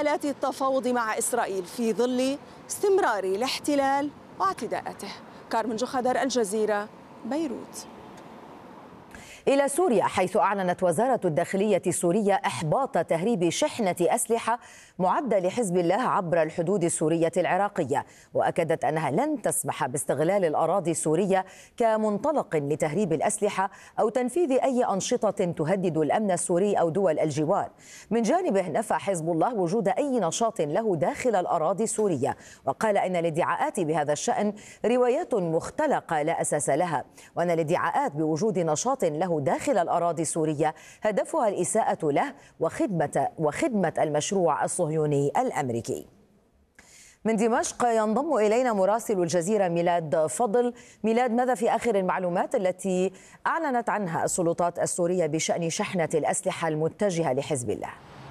آلات التفاوض مع إسرائيل في ظل استمرار الاحتلال واعتداءاته. كارمن جخدر، الجزيرة، بيروت. إلى سوريا، حيث أعلنت وزارة الداخلية السورية إحباط تهريب شحنة أسلحة معدة لحزب الله عبر الحدود السورية العراقية، وأكدت أنها لن تسمح باستغلال الأراضي السورية كمنطلق لتهريب الأسلحة أو تنفيذ أي أنشطة تهدد الأمن السوري أو دول الجوار. من جانبه نفى حزب الله وجود أي نشاط له داخل الأراضي السورية، وقال إن الادعاءات بهذا الشأن روايات مختلقة لا أساس لها، وأن الادعاءات بوجود نشاط له داخل الأراضي السورية هدفها الإساءة له وخدمة المشروع الصهيوني الأمريكي. من دمشق ينضم إلينا مراسل الجزيرة ميلاد فضل. ميلاد، ماذا في آخر المعلومات التي أعلنت عنها السلطات السورية بشأن شحنة الأسلحة المتجهة لحزب الله؟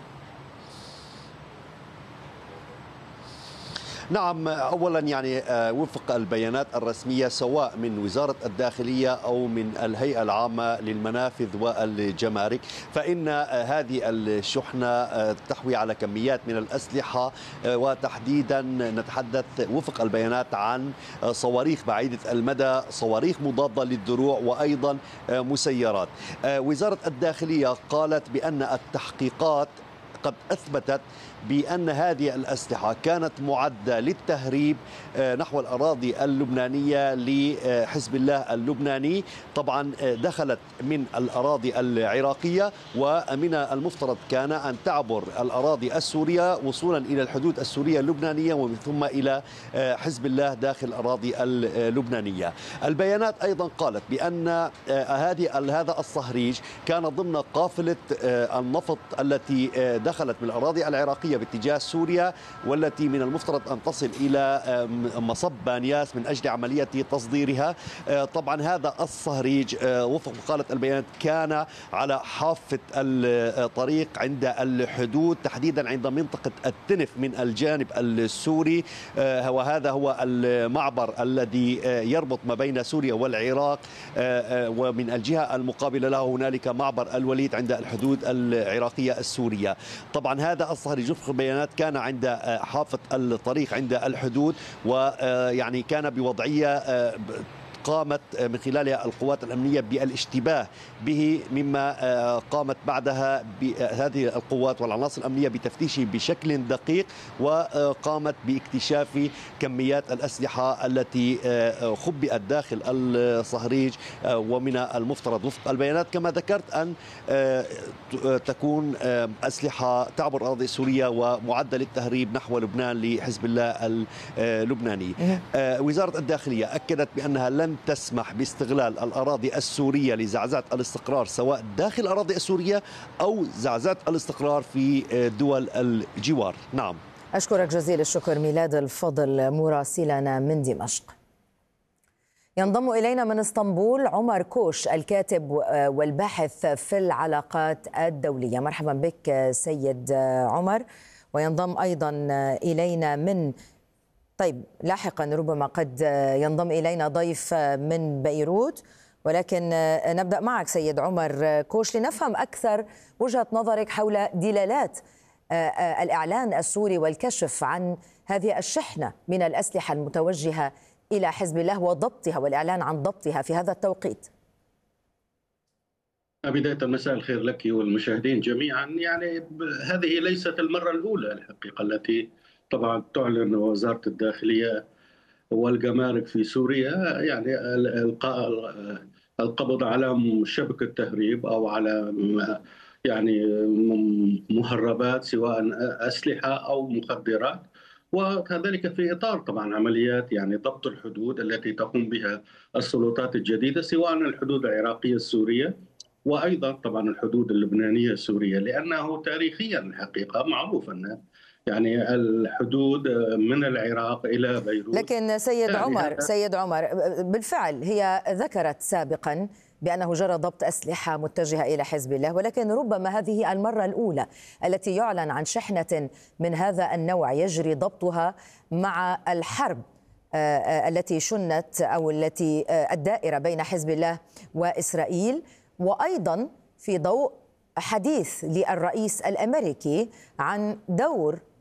نعم، أولا وفق البيانات الرسمية سواء من وزارة الداخلية أو من الهيئة العامة للمنافذ والجمارك، فإن هذه الشحنة تحوي على كميات من الأسلحة، وتحديدا نتحدث وفق البيانات عن صواريخ بعيدة المدى، صواريخ مضادة للدروع، وأيضا مسيرات. وزارة الداخلية قالت بأن التحقيقات قد أثبتت بأن هذه الأسلحة كانت معدة للتهريب نحو الأراضي اللبنانية لحزب الله اللبناني. طبعا دخلت من الأراضي العراقية، ومن المفترض كان أن تعبر الأراضي السورية وصولا إلى الحدود السورية اللبنانية ومن ثم إلى حزب الله داخل الأراضي اللبنانية. البيانات أيضا قالت بأن هذا الصهريج كان ضمن قافلة النفط التي دخلت من الأراضي العراقية باتجاه سوريا، والتي من المفترض أن تصل إلى مصب بانياس من أجل عملية تصديرها. طبعا هذا الصهريج وفق قالة البيانات كان على حافة الطريق عند الحدود، تحديدا عند منطقة التنف من الجانب السوري، وهذا هو المعبر الذي يربط ما بين سوريا والعراق، ومن الجهة المقابلة له هنالك معبر الوليد عند الحدود العراقية السورية. طبعا هذا الصهريج وفق البيانات كان عند حافة الطريق عند الحدود، ويعني كان بوضعية قامت من خلالها القوات الأمنية بالاشتباه به، مما قامت بعدها بهذه القوات والعناصر الأمنية بتفتيشه بشكل دقيق، وقامت باكتشاف كميات الأسلحة التي خبئت داخل الصهريج. ومن المفترض وفق البيانات كما ذكرت أن تكون أسلحة تعبر الأراضي السورية ومعدة للتهريب نحو لبنان لحزب الله اللبناني. وزارة الداخلية أكدت بأنها لن تسمح باستغلال الأراضي السورية لزعزعة الاستقرار سواء داخل الأراضي السورية أو زعزعة الاستقرار في دول الجوار. نعم، أشكرك جزيل الشكر ميلاد الفضل مراسلنا من دمشق. ينضم إلينا من اسطنبول عمر كوش، الكاتب والباحث في العلاقات الدولية. مرحبا بك سيد عمر. وينضم أيضا إلينا لاحقا ربما قد ينضم إلينا ضيف من بيروت، ولكن نبدأ معك سيد عمر كوش لنفهم أكثر وجهة نظرك حول دلالات الإعلان السوري والكشف عن هذه الشحنة من الأسلحة المتوجهة إلى حزب الله وضبطها والإعلان عن ضبطها في هذا التوقيت. بداية مساء الخير لك والمشاهدين جميعا. هذه ليست المرة الأولى الحقيقة التي طبعا تعلن وزارة الداخلية والجمارك في سوريا إلقاء القبض على شبكة تهريب أو على مهربات سواء أسلحة أو مخدرات، وكذلك في إطار طبعا عمليات ضبط الحدود التي تقوم بها السلطات الجديدة سواء الحدود العراقية السورية وأيضا طبعا الحدود اللبنانية السورية، لأنه تاريخيا الحقيقة معروف أن الحدود من العراق إلى بيروت. لكن سيد عمر بالفعل هي ذكرت سابقا بأنه جرى ضبط أسلحة متجهة إلى حزب الله، ولكن ربما هذه المرة الأولى التي يعلن عن شحنة من هذا النوع يجري ضبطها مع الحرب التي شنت أو التي الدائرة بين حزب الله وإسرائيل، وأيضا في ضوء حديث للرئيس الأمريكي عن دور